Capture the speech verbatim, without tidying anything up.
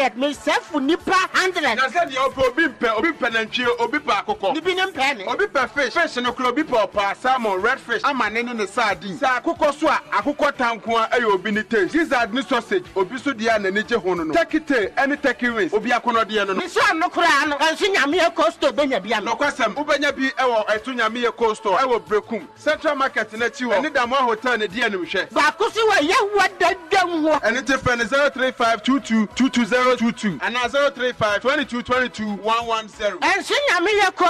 hundred. Me self nipa hundred. Na said the obi pe obi penantwie obi pa akoko. Nibi nem pe ni. Obi pe fish. Fish no klo obi pa pa salmon red fish. Ama ne ne sardine. Sa akoko so a akoko tanko a e obi ni taste. Gizzard ni sausage obi so dia na ne je hono no. Turkey tail any turkey wings obi akono de no. Me so no kura no. Enso nyame e costo benya bia no. No kwasam ubenya bi e wo eto nyame e costo e wo Brekum Central Market na chi wo. Eni da mo hotel ne dia no hwe. Ba ko so wa ye wadadam ho. Eni te friend zero three five two two two two zero two two and zero three five two two two two one one zero. Enso nyame ye